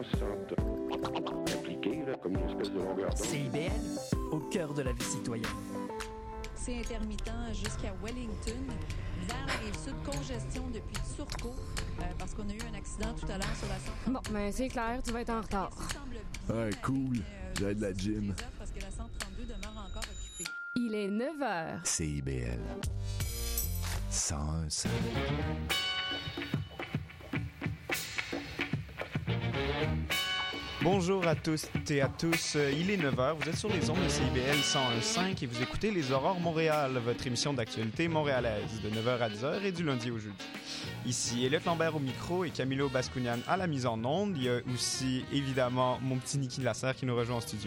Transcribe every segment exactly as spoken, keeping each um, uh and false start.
gens se sentent impliqués, là, comme une espèce de longueur d'onde. C I B L, au cœur de la vie citoyenne. C'est intermittent jusqu'à Wellington. Vers la Rive-Sud, congestion depuis Turcot, euh, parce qu'on a eu un accident tout à l'heure sur la cent trente-deux. Bon, ben c'est clair, tu vas être en retard. Ouais, cool. J'ai de la gym. Parce que la cent trente-deux demeure encore occupée. Il est neuf heures. C I B L. cent un cinq. Bonjour à tous et à tous, il est neuf heures, vous êtes sur les ondes de C I B L cent un cinq et vous écoutez Les Aurores Montréal, votre émission d'actualité montréalaise, de neuf heures à dix heures et du lundi au jeudi. Ici Elliot Lambert au micro et Camilo Bascounian à la mise en onde. Il y a aussi évidemment mon petit Niki Lasserre qui nous rejoint en studio.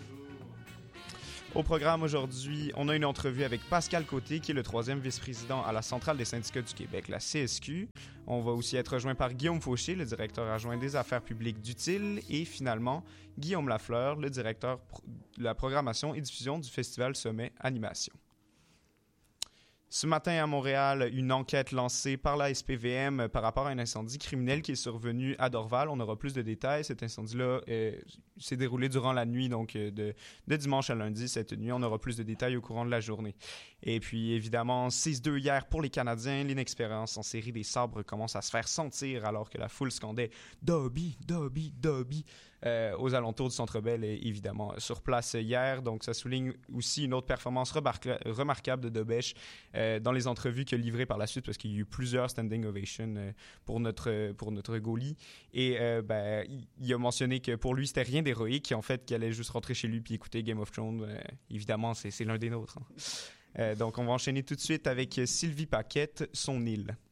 Au programme aujourd'hui, on a une entrevue avec Pascal Côté, qui est le troisième vice-président à la Centrale des syndicats du Québec, la C S Q. On va aussi être rejoint par Guillaume Fauché, le directeur adjoint des affaires publiques d'Utile, et finalement, Guillaume Lafleur, le directeur de la programmation et diffusion du Festival Sommet Animation. Ce matin à Montréal, une enquête lancée par la S P V M par rapport à un incendie criminel qui est survenu à Dorval. On aura plus de détails. Cet incendie-là euh, s'est déroulé durant la nuit, donc euh, de, de dimanche à lundi cette nuit. On aura plus de détails au courant de la journée. Et puis évidemment, six deux hier pour les Canadiens. L'inexpérience en série des sabres commence à se faire sentir alors que la foule scandait « Dobby, Dobby, Dobby » euh, aux alentours du Centre Bell et évidemment sur place hier. Donc ça souligne aussi une autre performance remarqua- remarquable de Dobèche Euh, dans les entrevues qu'il a livrées par la suite, parce qu'il y a eu plusieurs standing ovations euh, pour notre pour notre goalie. Et euh, ben, il, il a mentionné que pour lui, c'était rien d'héroïque, en fait, qu'il allait juste rentrer chez lui puis écouter Game of Thrones. Euh, évidemment, c'est, c'est l'un des nôtres. Hein. Euh, donc, on va enchaîner tout de suite avec Sylvie Paquette, Son île.